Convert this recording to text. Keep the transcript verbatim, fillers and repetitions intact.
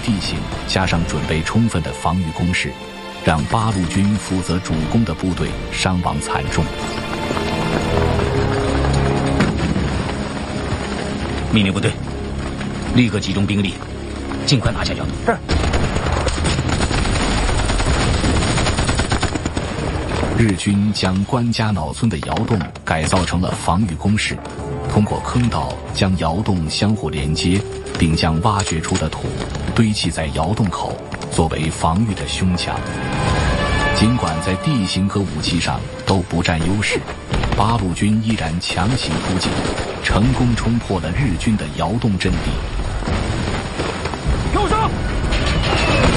地形加上准备充分的防御工事，让八路军负责主攻的部队伤亡惨重。 命令部队立刻集中兵力，尽快拿下窑洞。是。 日军将关家脑村的窑洞改造成了防御工事，通过坑道将窑洞相互连接，并将挖掘出的土堆砌在窑洞口，作为防御的胸墙。尽管在地形和武器上都不占优势，八路军依然强行突进，成功冲破了日军的窑洞阵地。 给我上！